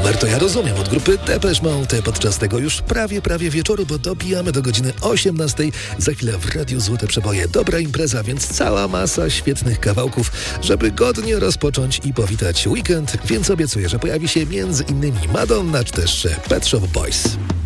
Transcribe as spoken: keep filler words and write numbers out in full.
numer to ja rozumiem od grupy Depeche Mode podczas tego już prawie, prawie wieczoru, bo dobijamy do godziny osiemnastej. Za chwilę w Radiu Złote Przeboje. Dobra impreza, więc cała masa świetnych kawałków, żeby godnie rozpocząć i powitać weekend, więc obiecuję, że pojawi się między innymi Madonna czy też Pet Shop Boys.